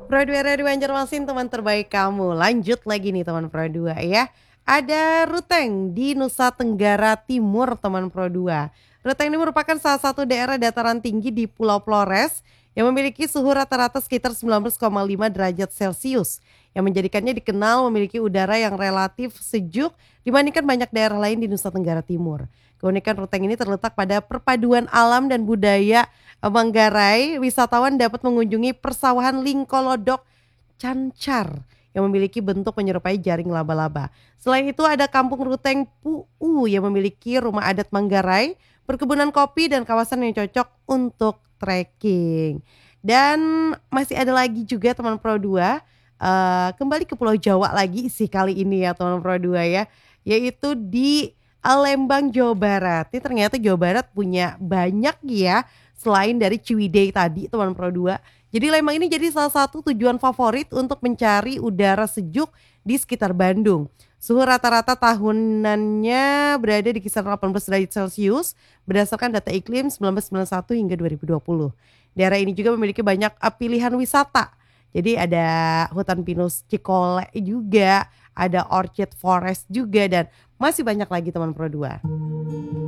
Pro 2 Radio Banjarmasin, teman terbaik kamu. Lanjut lagi nih teman Pro 2 ya. Ada Ruteng di Nusa Tenggara Timur teman Pro 2. Ruteng ini merupakan salah satu daerah dataran tinggi di Pulau Flores yang memiliki suhu rata-rata sekitar 19,5 derajat Celcius. Yang menjadikannya dikenal memiliki udara yang relatif sejuk dibandingkan banyak daerah lain di Nusa Tenggara Timur. Keunikan Ruteng ini terletak pada perpaduan alam dan budaya Manggarai. Wisatawan dapat mengunjungi persawahan Lingkolodok Cancar yang memiliki bentuk menyerupai jaring laba-laba. Selain itu ada Kampung Ruteng Puu yang memiliki rumah adat Manggarai, perkebunan kopi dan kawasan yang cocok untuk trekking. Dan masih ada lagi juga teman Pro 2, kembali ke Pulau Jawa lagi sih kali ini ya teman Pro 2 ya, yaitu di Lembang, Jawa Barat. Ini ternyata Jawa Barat punya banyak ya, selain dari Ciwidey tadi teman Pro 2. Jadi Lembang ini jadi salah satu tujuan favorit untuk mencari udara sejuk di sekitar Bandung. Suhu rata-rata tahunannya berada di kisaran 18 derajat Celcius berdasarkan data iklim 1991 hingga 2020. Daerah ini juga memiliki banyak pilihan wisata. Jadi ada hutan pinus Cikole juga, ada Orchid Forest juga dan masih banyak lagi teman Pro 2.